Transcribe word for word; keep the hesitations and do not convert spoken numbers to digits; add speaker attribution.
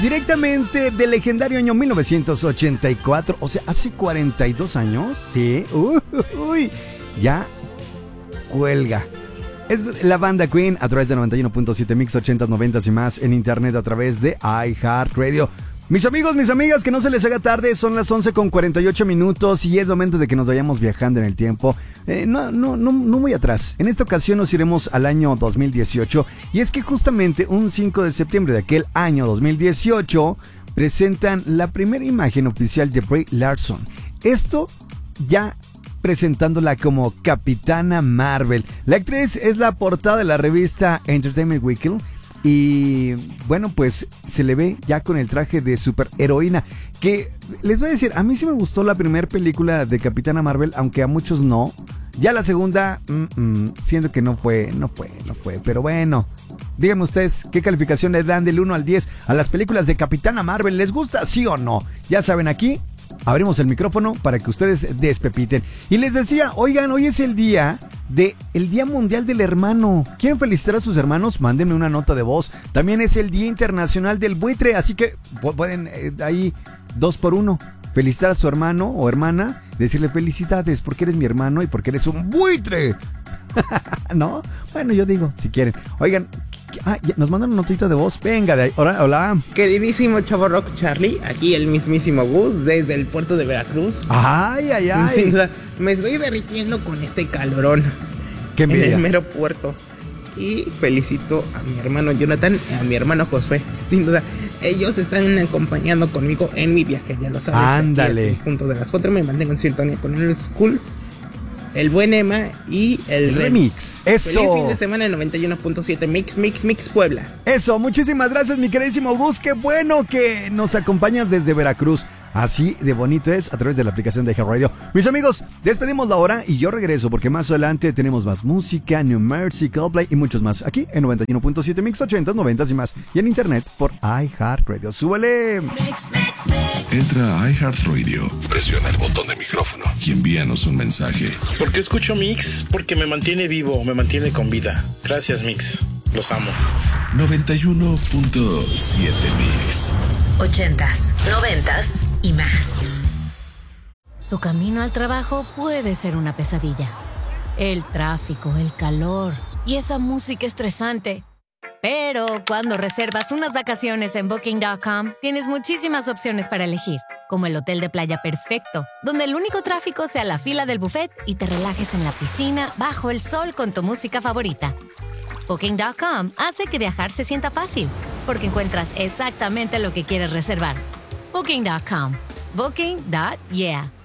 Speaker 1: Directamente del legendario año mil novecientos ochenta y cuatro, o sea, hace cuarenta y dos años, sí, uy, uy, ya cuelga. Es la banda Queen a través de noventa y uno punto siete Mix ochentas, noventas y más en internet a través de iHeartRadio. Mis amigos, mis amigas, que no se les haga tarde, son las once con cuarenta y ocho minutos y es momento de que nos vayamos viajando en el tiempo. Eh, no, no, no, no muy atrás. En esta ocasión nos iremos al año dos mil dieciocho y es que justamente un cinco de septiembre de aquel año dos mil dieciocho presentan la primera imagen oficial de Brie Larson. Esto ya presentándola como Capitana Marvel. La actriz es la portada de la revista Entertainment Weekly. Y bueno, pues se le ve ya con el traje de superheroína. Que les voy a decir, a mí sí me gustó la primera película de Capitana Marvel, aunque a muchos no. Ya la segunda, mm, mm, siento que no fue, no fue, no fue. Pero bueno, díganme ustedes, ¿qué calificación le dan del uno al diez a las películas de Capitana Marvel? ¿Les gusta, sí o no? Ya saben, aquí abrimos el micrófono para que ustedes despepiten. Y les decía, oigan, hoy es el día de el Día Mundial del Hermano. ¿Quieren felicitar a sus hermanos? Mándenme una nota de voz. También es el Día Internacional del Buitre, así que pueden eh, ahí dos por uno. Felicitar a su hermano o hermana, decirle felicidades porque eres mi hermano y porque eres un buitre. ¿No? Bueno, yo digo, si quieren. Oigan, ah, nos mandan una notita de voz. Venga, de ahí. Hola, hola.
Speaker 2: Queridísimo Chavo Rock Charlie, aquí el mismísimo Gus desde el puerto de Veracruz.
Speaker 1: Ay, ay, ay.
Speaker 2: Sin duda, me estoy derritiendo con este calorón.
Speaker 1: Qué envidia.
Speaker 2: En el mero puerto. Y felicito a mi hermano Jonathan y a mi hermano Josué. Sin duda, ellos están acompañando conmigo en mi viaje, ya lo sabes.
Speaker 1: Ándale.
Speaker 2: Aquí, punto de las cuatro me mantengo en sintonía con el School, el buen Emma y el
Speaker 1: Remix. Eso.
Speaker 2: Feliz fin de semana en noventa y uno punto siete Mix, Mix, Mix Puebla.
Speaker 1: Eso, muchísimas gracias, mi queridísimo Gus. Qué bueno que nos acompañas desde Veracruz. Así de bonito es a través de la aplicación de iHeartRadio. Mis amigos, despedimos la hora y yo regreso porque más adelante tenemos más música, New Mercy, Coldplay y muchos más aquí en noventa y uno punto siete Mix ochentas, noventas y más y en internet por iHeartRadio. ¡Súbele!
Speaker 3: Entra a iHeartRadio, presiona el botón de micrófono y envíanos un mensaje.
Speaker 4: ¿Por qué escucho Mix? Porque me mantiene vivo, me mantiene con vida. Gracias, Mix. Los amo.
Speaker 3: noventa y uno punto siete Mix.
Speaker 5: Ochentas, noventas y más. Tu camino al trabajo puede ser una pesadilla. El tráfico, el calor y esa música estresante. Pero cuando reservas unas vacaciones en Booking punto com, tienes muchísimas opciones para elegir, como el hotel de playa perfecto, donde el único tráfico sea la fila del buffet y te relajes en la piscina bajo el sol con tu música favorita. Booking punto com hace que viajar se sienta fácil, porque encuentras exactamente lo que quieres reservar. Booking punto com. Booking. Yeah.